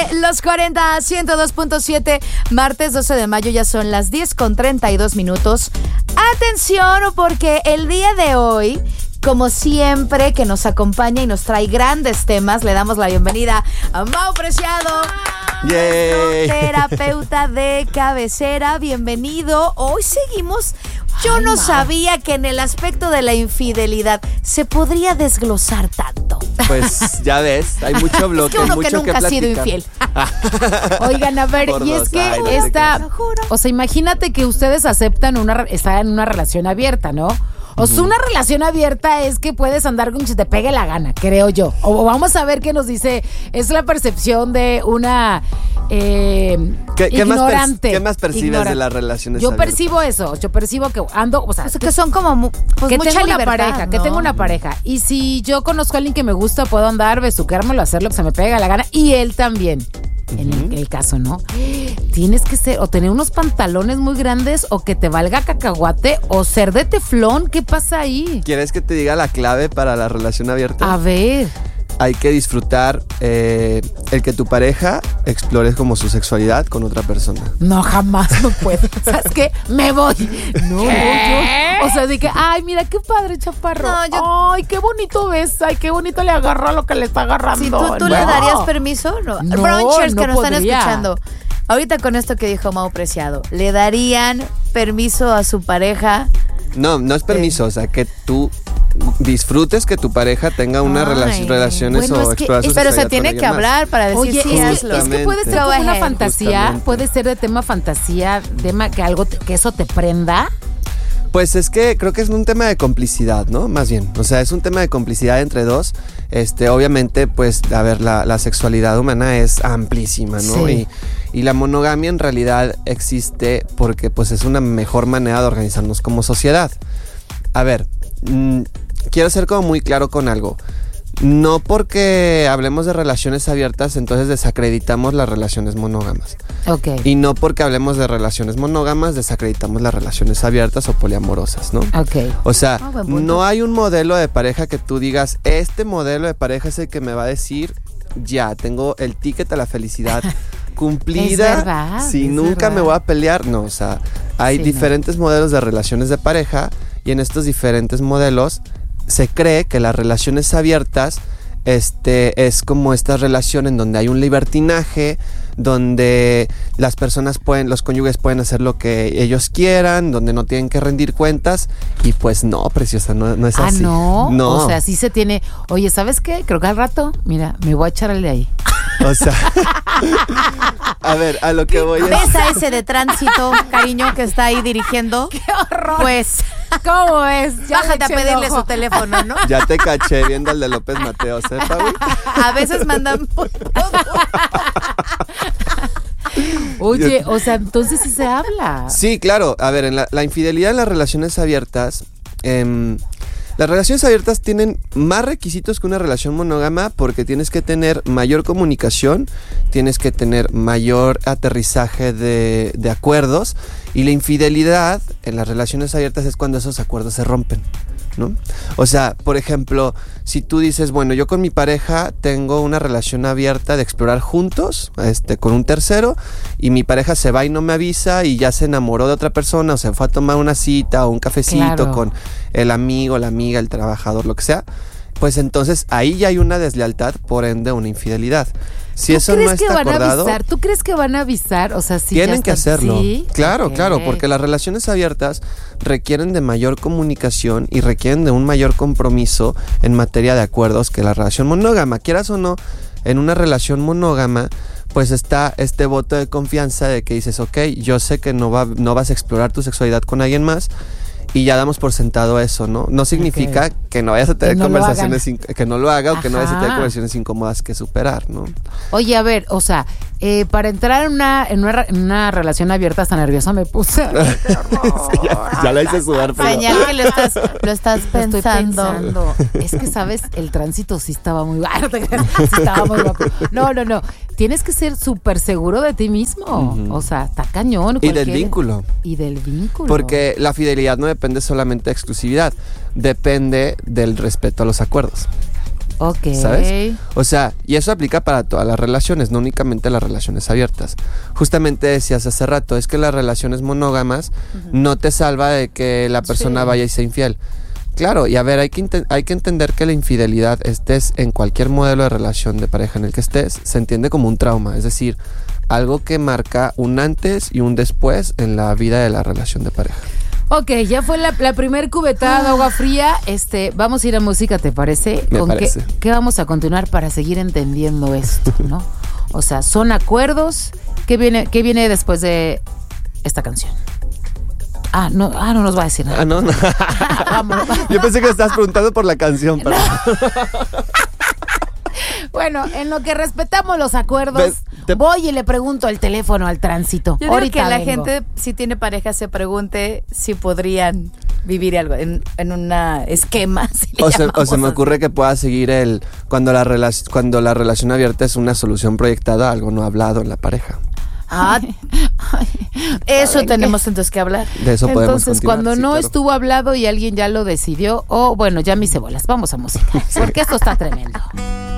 Los 40, 102.7, martes 12 de mayo, ya son las 10:32. Atención, porque el día de hoy, como siempre, que nos acompaña y nos trae grandes temas, le damos la bienvenida a Mau Preciado, terapeuta de cabecera. Bienvenido. Hoy seguimos. Yo no sabía que en el aspecto de la infidelidad se podría desglosar tanto. Pues ya ves, hay mucho bloque, es que uno mucho que nunca ha sido infiel. Oigan, a ver, y es que o sea, imagínate que ustedes aceptan estar en una relación abierta, ¿no? O sea, una relación abierta es que puedes andar con si te pegue la gana, creo yo. O vamos a ver qué nos dice. Es la percepción de una ignorante. ¿Qué más percibes de las relaciones Yo abiertas? percibo eso. Yo percibo que ando, o sea, que son como que mucha tengo una libertad, pareja, ¿no? que tengo una pareja. Y si yo conozco a alguien que me gusta, puedo andar, besuquérmelo, hacer lo que se me pega la gana. Y él también. En el caso, ¿no? Tienes que ser o tener unos pantalones muy grandes o que te valga cacahuate o ser de teflón. ¿Qué pasa ahí? ¿Quieres que te diga la clave para la relación abierta? A ver. Hay que disfrutar el que tu pareja explore como su sexualidad con otra persona. No, jamás no puedo. ¿Sabes qué? Me voy. No, yo. O sea, de que, ay, mira qué padre, chaparro. No, ay, qué bonito ves. Ay, qué bonito le agarra lo que le está agarrando. Si tú le darías permiso, no. Brunchers que nos están escuchando. Ahorita con esto que dijo Mau Preciado, ¿le darían permiso a su pareja? No es permiso, o sea, que tú disfrutes que tu pareja tenga una relaciones bueno, o explorar su pero sexualidad se tiene con que alguien hablar para decir Oye, sí, hazlo. es que puede ser como una fantasía, Justamente. puede ser de tema fantasía, tema que algo que eso te prenda. Pues es que creo que es un tema de complicidad, ¿no? Más bien, o sea, es un tema de complicidad entre dos. Obviamente, pues, a ver, la sexualidad humana es amplísima, ¿no? Sí. Y la monogamia en realidad existe porque, pues, es una mejor manera de organizarnos como sociedad. A ver, quiero ser como muy claro con algo. No porque hablemos de relaciones abiertas, entonces desacreditamos las relaciones monógamas. Ok. Y no porque hablemos de relaciones monógamas, desacreditamos las relaciones abiertas o poliamorosas, ¿no? Ok. O sea, buen punto. no hay un modelo de pareja que tú digas, este modelo de pareja es el que me va a decir, ya, tengo el ticket a la felicidad cumplida. Es verdad, si es nunca verdad. me voy a pelear. No, o sea, hay Sí, diferentes modelos de relaciones de pareja y en estos diferentes modelos se cree que las relaciones abiertas es como esta relación en donde hay un libertinaje, donde las personas los cónyuges pueden hacer lo que ellos quieran, donde no tienen que rendir cuentas y pues no, preciosa, no es así. No. No. O sea, sí se tiene. Oye, ¿sabes qué? Creo que al rato, mira, me voy a echar el de ahí. O sea, a ver, a lo que voy ¿Ves a ese de tránsito, cariño, que está ahí dirigiendo? ¡Qué horror! Pues ¿Cómo es? Ya bájate a le eché el pedirle ojo. su teléfono, ¿no? Ya te caché viendo el de López Mateos, ¿eh, Paui? A veces mandan por todo. Oye, o sea, entonces sí se habla. Sí, claro. A ver, en la infidelidad en las relaciones abiertas, las relaciones abiertas tienen más requisitos que una relación monógama porque tienes que tener mayor comunicación, tienes que tener mayor aterrizaje de acuerdos y la infidelidad en las relaciones abiertas es cuando esos acuerdos se rompen, ¿no? O sea, por ejemplo, si tú dices, bueno, yo con mi pareja tengo una relación abierta de explorar juntos, con un tercero, y mi pareja se va y no me avisa y ya se enamoró de otra persona o se fue a tomar una cita o un cafecito Claro. con el amigo, la amiga, el trabajador, lo que sea, pues entonces ahí ya hay una deslealtad, por ende una infidelidad. Si eso no está acordado, ¿Tú crees que van a avisar? O sea, sí. tienen que hacerlo. ¿Sí? Claro, Ok. claro, porque las relaciones abiertas requieren de mayor comunicación y requieren de un mayor compromiso en materia de acuerdos que la relación monógama. Quieras o no, en una relación monógama, pues está este voto de confianza de que dices, ok, yo sé que no vas a explorar tu sexualidad con alguien más. Y ya damos por sentado eso, ¿no? No significa que no vayas a tener Que no lo conversaciones, que no lo haga o que no vayas a tener Ajá. conversaciones incómodas que superar, ¿no? Oye, a ver, o sea, para entrar en una relación abierta hasta nerviosa me puse. Sí, ya la hice sudar, pero... Señal que lo estás Estoy pensando. Es que, ¿sabes? El tránsito sí estaba muy guapo. Sí estaba muy guapo. No. Tienes que ser súper seguro de ti mismo. Ujú. O sea, está cañón. Y del vínculo. Y del vínculo. Porque la fidelidad no depende solamente de exclusividad, depende del respeto a los acuerdos. Ok. ¿Sabes? O sea, y eso aplica para todas las relaciones, no únicamente las relaciones abiertas. Justamente decías hace rato, es que las relaciones monógamas no te salva de que la persona vaya y sea infiel. Claro, y a ver, hay que entender que la infidelidad, estés en cualquier modelo de relación de pareja en el que estés, se entiende como un trauma, es decir, algo que marca un antes y un después en la vida de la relación de pareja. Ok, ya fue la primer cubetada de agua fría. Vamos a ir a música, ¿te parece? Me parece. ¿Qué vamos a continuar para seguir entendiendo esto, no? O sea, son acuerdos. ¿Qué viene después de esta canción? No nos va a decir nada. No. Vámonos. Yo pensé que estabas preguntando por la canción, pero... Bueno, en lo que respetamos los acuerdos, voy y le pregunto el teléfono al tránsito. Yo creo que la gente, si tiene pareja, se pregunte si podrían vivir algo en una esquema. O se me ocurre que pueda seguir cuando la relación abierta es una solución proyectada, algo no hablado en la pareja. Eso tenemos entonces que hablar. De eso podemos entonces, continuar. cuando no estuvo hablado y alguien ya lo decidió, bueno, ya me hice bolas. Vamos a música, porque esto está tremendo.